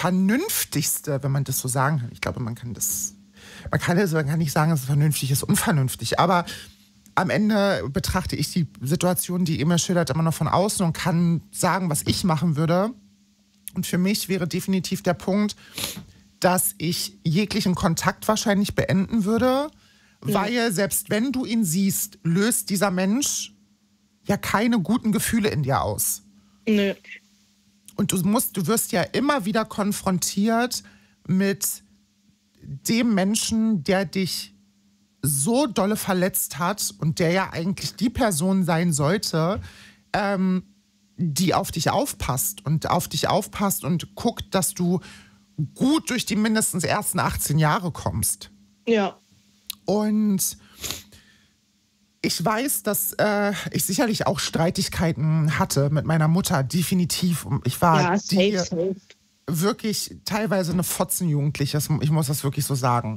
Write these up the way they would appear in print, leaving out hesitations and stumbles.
Vernünftigste, wenn man das so sagen kann. Ich glaube, man kann nicht sagen, dass es vernünftig ist, unvernünftig. Aber am Ende betrachte ich die Situation, die Emil schildert, immer noch von außen und kann sagen, was ich machen würde. Und für mich wäre definitiv der Punkt, dass ich jeglichen Kontakt wahrscheinlich beenden würde, weil selbst wenn du ihn siehst, löst dieser Mensch ja keine guten Gefühle in dir aus. Nö. Und du wirst ja immer wieder konfrontiert mit dem Menschen, der dich so dolle verletzt hat und der ja eigentlich die Person sein sollte, die auf dich aufpasst und guckt, dass du gut durch die mindestens ersten 18 Jahre kommst. Ja. Und ich weiß, dass ich sicherlich auch Streitigkeiten hatte mit meiner Mutter, definitiv. Ich war safe. Wirklich teilweise eine Fotzenjugendliche, ich muss das wirklich so sagen.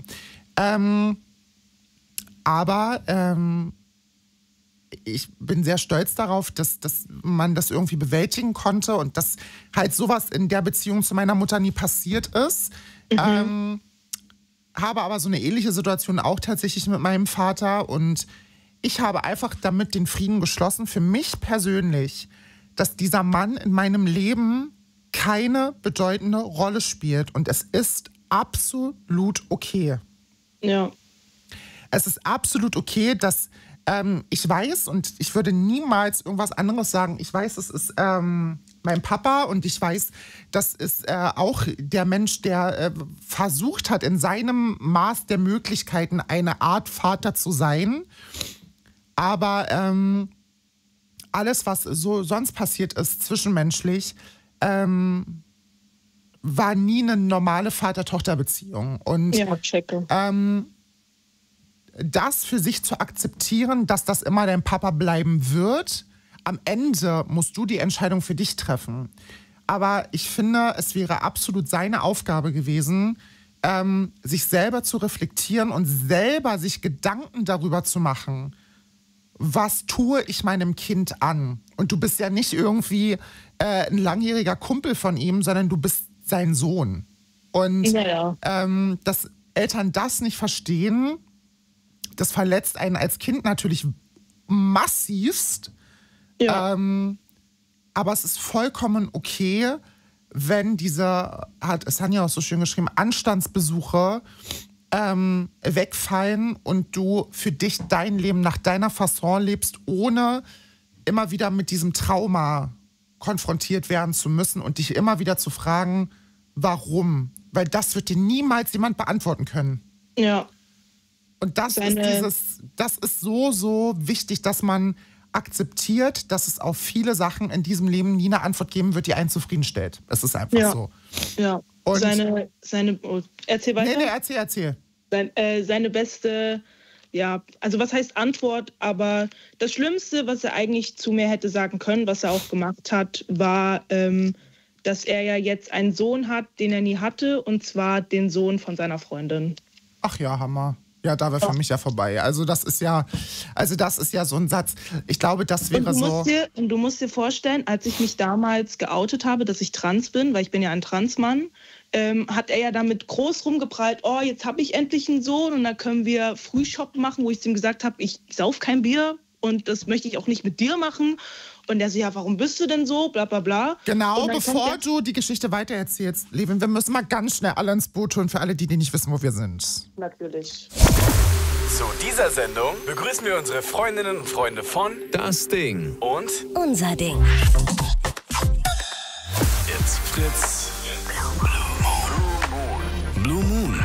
Aber ich bin sehr stolz darauf, dass man das irgendwie bewältigen konnte und dass halt sowas in der Beziehung zu meiner Mutter nie passiert ist. Habe aber so eine ähnliche Situation auch tatsächlich mit meinem Vater und ich habe einfach damit den Frieden geschlossen, für mich persönlich, dass dieser Mann in meinem Leben keine bedeutende Rolle spielt. Und es ist absolut okay. Ja. Es ist absolut okay, dass ich weiß, und ich würde niemals irgendwas anderes sagen, ich weiß, es ist mein Papa und ich weiß, das ist auch der Mensch, der versucht hat, in seinem Maß der Möglichkeiten eine Art Vater zu sein. Aber alles, was so sonst passiert ist, zwischenmenschlich, war nie eine normale Vater-Tochter-Beziehung. Und ja, checke. Das für sich zu akzeptieren, dass das immer dein Papa bleiben wird, am Ende musst du die Entscheidung für dich treffen. Aber ich finde, es wäre absolut seine Aufgabe gewesen, sich selber zu reflektieren und selber sich Gedanken darüber zu machen, was tue ich meinem Kind an? Und du bist ja nicht irgendwie ein langjähriger Kumpel von ihm, sondern du bist sein Sohn. Und dass Eltern das nicht verstehen, das verletzt einen als Kind natürlich massivst. Ja. Aber es ist vollkommen okay, wenn diese, hat Sanja auch so schön geschrieben, Anstandsbesuche wegfallen und du für dich dein Leben nach deiner Fasson lebst, ohne immer wieder mit diesem Trauma konfrontiert werden zu müssen und dich immer wieder zu fragen, warum? Weil das wird dir niemals jemand beantworten können. Ja. Und das ist so wichtig, dass man akzeptiert, dass es auf viele Sachen in diesem Leben nie eine Antwort geben wird, die einen zufriedenstellt. Es ist einfach so. Ja. Und erzähl weiter. Nee, erzähl. Seine beste, also was heißt Antwort, aber das Schlimmste, was er eigentlich zu mir hätte sagen können, was er auch gemacht hat, war, dass er ja jetzt einen Sohn hat, den er nie hatte, und zwar den Sohn von seiner Freundin. Ach ja, Hammer. Ja, da wäre für mich ja vorbei. Also das ist ja so ein Satz. Ich glaube, das wäre und du musst dir vorstellen, als ich mich damals geoutet habe, dass ich trans bin, weil ich bin ja ein Transmann, hat er ja damit groß rumgeprallt, oh, jetzt habe ich endlich einen Sohn und da können wir Frühshoppen machen, wo ich ihm gesagt habe, ich sauf kein Bier und das möchte ich auch nicht mit dir machen. Und er so, ja, warum bist du denn so, bla bla bla. Genau, bevor du die Geschichte weitererzählst, Levin, wir müssen mal ganz schnell alle ins Boot holen, für alle, die nicht wissen, wo wir sind. Natürlich. Zu dieser Sendung begrüßen wir unsere Freundinnen und Freunde von Das Ding und Unser Ding. It's Fritz. Blue Moon.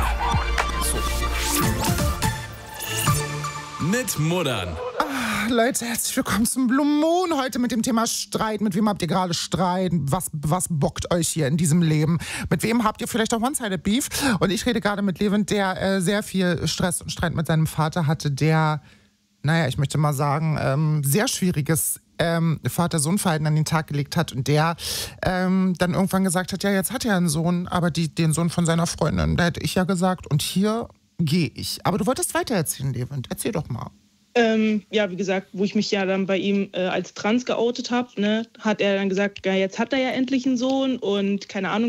Mit Muddern. Leute, herzlich willkommen zum Blue Moon. Heute mit dem Thema Streit. Mit wem habt ihr gerade Streit? Was bockt euch hier in diesem Leben? Mit wem habt ihr vielleicht auch One-Sided Beef? Und ich rede gerade mit Levin, der sehr viel Stress und Streit mit seinem Vater hatte, der, ich möchte mal sagen, sehr schwieriges Vater-Sohn-Verhalten an den Tag gelegt hat und der dann irgendwann gesagt hat, ja, jetzt hat er einen Sohn, aber den Sohn von seiner Freundin. Da hätte ich ja gesagt, und hier gehe ich. Aber du wolltest weitererzählen, Levin. Erzähl doch mal. Wie gesagt, wo ich mich ja dann bei ihm als trans geoutet habe, ne, hat er dann gesagt, ja, jetzt hat er ja endlich einen Sohn und keine Ahnung,